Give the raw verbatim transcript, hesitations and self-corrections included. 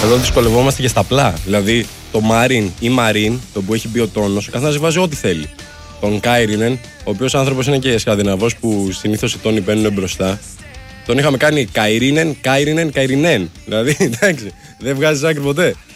Εδώ δυσκολευόμαστε και στα απλά. Δηλαδή το Μαρίν ή Μαρίν, το που έχει μπει ο τόνος, ο καθένας βάζει ό,τι θέλει. Τον Κάιρινεν, ο οποίος άνθρωπος είναι και Σκανδιναβός που συνήθως οι τόνοι μπαίνουν μπροστά. Τον είχαμε κάνει Καϊρίνεν, Κάιρινεν, Καϊρινέν. Δηλαδή, εντάξει, δεν βγάζεις άκρη ποτέ.